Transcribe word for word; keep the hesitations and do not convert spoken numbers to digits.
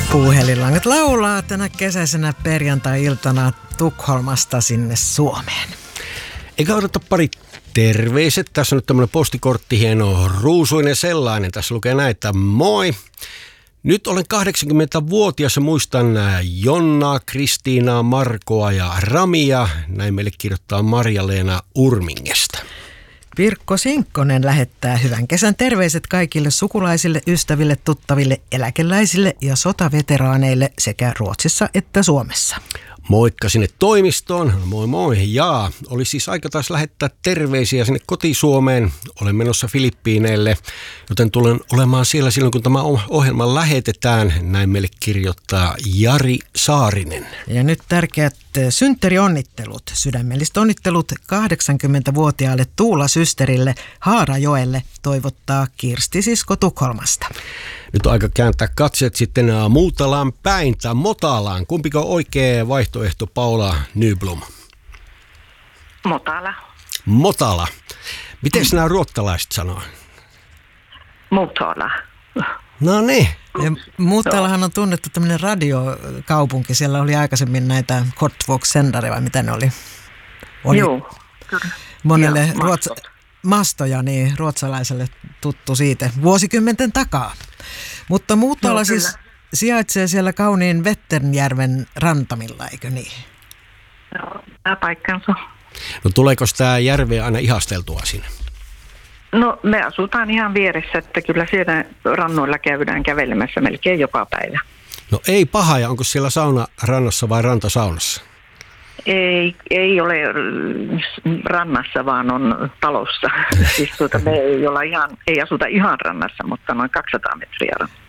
Puuhelilangat laulaa tänä kesäisenä perjantai-iltana Tukholmasta sinne Suomeen. Eikä odota pari terveiset. Tässä on nyt tämmöinen postikortti, hieno ruusuinen sellainen. Tässä lukee näin, että moi. Nyt olen kahdeksankymmentävuotias ja muistan Jonnaa, Kristiinaa, Markoa ja Ramia. Näin meille kirjoittaa Marja-Leena Urmingesta. Pirkko Sinkkonen lähettää hyvän kesän terveiset kaikille sukulaisille, ystäville, tuttaville, eläkeläisille ja sotaveteraaneille sekä Ruotsissa että Suomessa. Moikka sinne toimistoon. Moi moi. Jaa, oli siis aika taas lähettää terveisiä sinne kotisuomeen. Olen menossa Filippiineille, joten tulen olemaan siellä silloin, kun tämä ohjelma lähetetään. Näin meille kirjoittaa Jari Saarinen. Ja nyt tärkeät synttärionnittelut, sydämelliset onnittelut kahdeksankymmentävuotiaalle Tuula-systerille Haarajoelle toivottaa Kirsti Sisko Tukholmasta. Nyt on aika kääntää katseet sitten Muutalaan päin tai Motalaan. Kumpiko on oikea vaihtoehto, Paula Nyblom? Motala. Motala. Miten mm. nämä ruottalaiset sanoo? Motala. No niin. Ja Motalahan on tunnettu tämmöinen radiokaupunki. Siellä oli aikaisemmin näitä Kortvågssändare, vai mitä ne oli? oli Joo. Monelle ja, ruotsa- mastoja, niin ruotsalaiselle tuttu siitä vuosikymmenten takaa. Mutta Motala no, siis sijaitsee siellä kauniin Vätternjärven rantamilla, eikö niin? Joo, tämä paikkansa. No tuleeko tämä järveä aina ihasteltua sinne? No me asutaan ihan vieressä, että kyllä siellä rannoilla käydään kävelemässä melkein joka päivä. No ei paha, ja onko siellä sauna rannassa vai rantasaunassa? Ei, ei ole rannassa, vaan on talossa. Siis tuota, me ei, olla ihan, ei asuta ihan rannassa, mutta noin kaksisataa metriä.